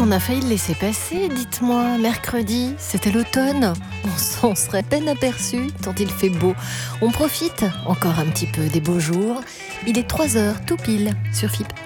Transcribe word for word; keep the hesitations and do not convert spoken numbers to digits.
on a failli le laisser passer, dites-moi. Mercredi, c'était l'automne. On s'en serait peine aperçu tant il fait beau. On profite encore un petit peu des beaux jours. Il est trois heures tout pile sur F I P.